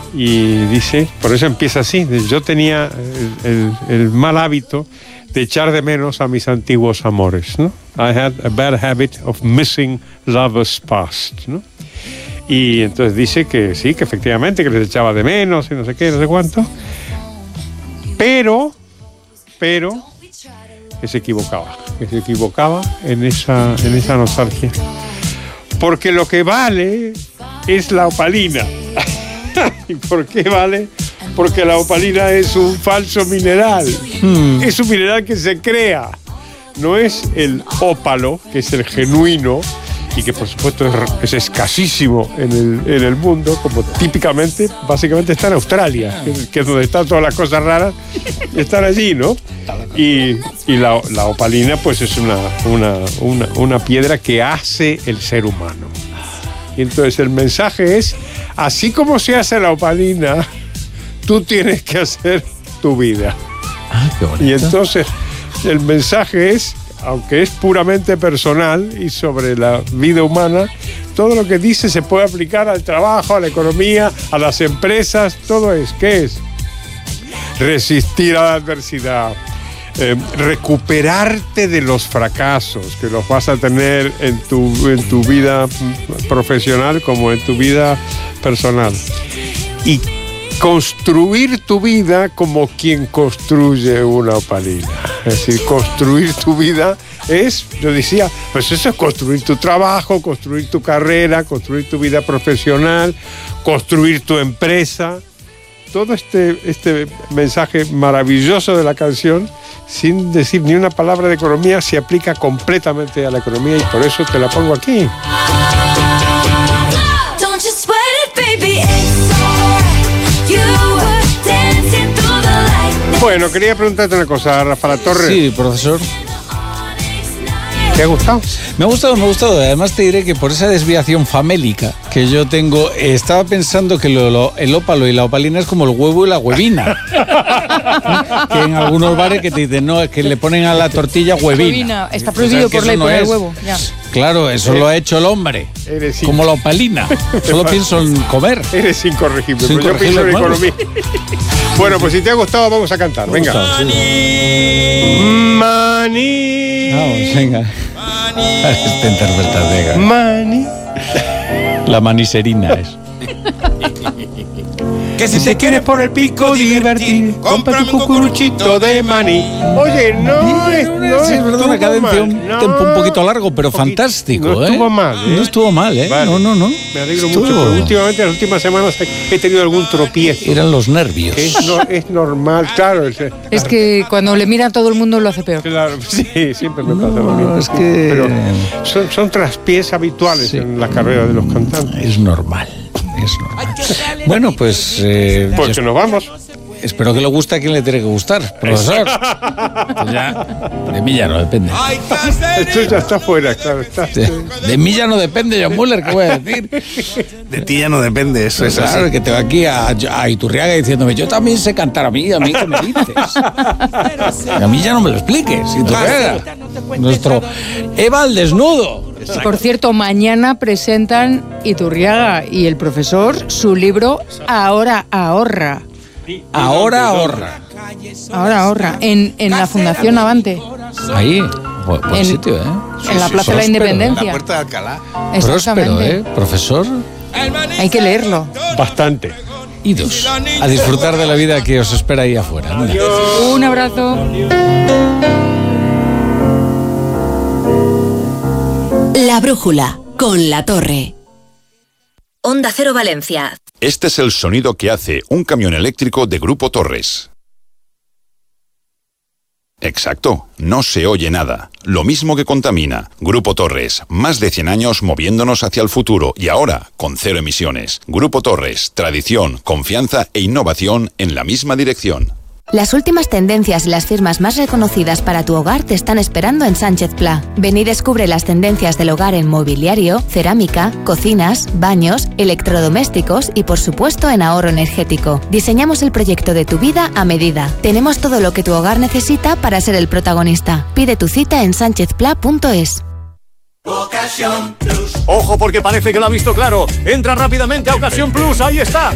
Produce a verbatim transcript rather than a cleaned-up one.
y dice, por eso empieza así, yo tenía el, el, el mal hábito de echar de menos a mis antiguos amores, ¿no? I had a bad habit of missing lovers past, ¿no? Y entonces dice que sí, que efectivamente, que les echaba de menos y no sé qué, no sé cuánto, pero, pero, que se equivocaba, que se equivocaba en esa, en esa nostalgia. Porque lo que vale es la opalina. ¿Y por qué vale? Porque la opalina es un falso mineral. Hmm. Es un mineral que se crea. No es el ópalo, que es el genuino y que por supuesto es, es escasísimo en el, en el mundo, como típicamente, básicamente está en Australia, que, que es donde están todas las cosas raras, están allí, ¿no? Y, y la, la opalina pues es una, una, una, una piedra que hace el ser humano. Y entonces el mensaje es, así como se hace la opalina, tú tienes que hacer tu vida. Ah, qué bonito. Y entonces el mensaje es, aunque es puramente personal y sobre la vida humana, todo lo que dice se puede aplicar al trabajo, a la economía, a las empresas, todo es, ¿qué es? Resistir a la adversidad, eh, recuperarte de los fracasos, que los vas a tener en tu, en tu vida profesional como en tu vida personal. Y construir tu vida como quien construye una opalina. Es decir, construir tu vida es, yo decía, pues eso es construir tu trabajo, construir tu carrera, construir tu vida profesional, construir tu empresa. Todo este, este mensaje maravilloso de la canción, sin decir ni una palabra de economía, se aplica completamente a la economía y por eso te la pongo aquí. Bueno, quería preguntarte una cosa, Rafa La Torre. Sí, profesor. ¿Te ha gustado? Me ha gustado, me ha gustado. Además te diré que por esa desviación famélica que yo tengo, estaba pensando que lo, lo, el ópalo y la opalina es como el huevo y la huevina. Que en algunos bares que te dicen, no, es que le ponen a la tortilla huevina. huevina. Está prohibido o sea, por ley no poner es. huevo. Ya. Claro, eso eres, lo ha hecho el hombre. Eres como la opalina. Solo pienso en comer. Eres incorregible, pero yo pienso en economía. Bueno, pues si te ha gustado, vamos a cantar. Venga. Mani. Vamos, venga. Esta interpretación. Mani. La maniserina es. Que si te quieres por el pico divertir, compra tu cucuruchito de maní. Oye, no es, no sí, es verdad, una cadencia, un no, tempo un poquito largo, pero poquito, fantástico, no ¿eh? estuvo mal, ¿eh? No estuvo mal, ¿eh? Vale. No, no, no. Me alegro estuvo... mucho, porque últimamente, en las últimas semanas, he tenido algún tropiezo. Eran los nervios. Es, no, es normal, claro. Es, es que cuando le mira a todo el mundo lo hace peor. Claro, sí, siempre me no, pasa lo mismo. Es que... Pero son, son traspiés habituales sí. en la carrera de los cantantes. Es normal. Es normal. Bueno, pues... Eh, pues que nos vamos. Espero que le guste a quien le tiene que gustar, profesor. Pues ya, de mí ya no depende. Esto ya está fuera, claro. Está... De, de mí ya no depende, John Muller, ¿qué voy a decir? De ti ya no depende, eso es claro, así. Que te va aquí a, a Iturriaga diciéndome, yo también sé cantar, a mí, a mí, ¿qué me dices? A mí ya no me lo expliques, Iturriaga. Nuestro Eva al desnudo. Exacto. Por cierto, mañana presentan Iturriaga y el profesor su libro Ahora ahorra. Ahora ahorra. Ahora ahorra. En, en la Fundación Avante. Ahí, buen, buen en, sitio, ¿eh? En la Plaza de la Independencia. La Puerta de Alcalá. Próspero, ¿eh? Profesor. Hay que leerlo. Bastante. Idos. A disfrutar de la vida que os espera ahí afuera. Mira. Un abrazo. La Brújula, con La Torre. Onda Cero Valencia. Este es el sonido que hace un camión eléctrico de Grupo Torres. Exacto, no se oye nada. Lo mismo que contamina. Grupo Torres, más de cien años moviéndonos hacia el futuro y ahora con cero emisiones. Grupo Torres, tradición, confianza e innovación en la misma dirección. Las últimas tendencias y las firmas más reconocidas para tu hogar te están esperando en Sánchez Pla. Ven y descubre las tendencias del hogar en mobiliario, cerámica, cocinas, baños, electrodomésticos y por supuesto en ahorro energético. Diseñamos el proyecto de tu vida a medida. Tenemos todo lo que tu hogar necesita para ser el protagonista. Pide tu cita en sánchez pla punto es. Ocasión Plus. Ojo porque parece que lo ha visto claro. Entra rápidamente a Ocasión Plus, ahí está.